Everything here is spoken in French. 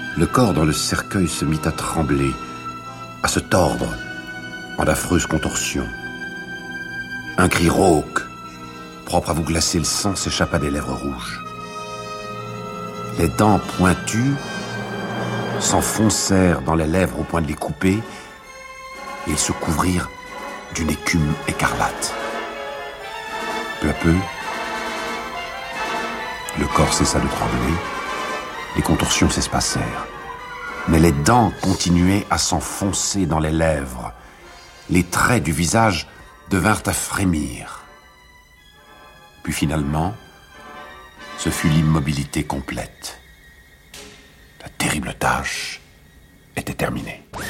Le corps dans le cercueil se mit à trembler, à se tordre en d'affreuses contorsions. Un cri rauque, propre à vous glacer le sang, s'échappa des lèvres rouges. Les dents pointues s'enfoncèrent dans les lèvres au point de les couper et ils se couvrirent d'une écume écarlate. Peu à peu, le corps cessa de trembler, les contorsions s'espacèrent, mais les dents continuaient à s'enfoncer dans les lèvres. Les traits du visage devinrent à frémir. Puis finalement, ce fut l'immobilité complète. La terrible tâche était terminée.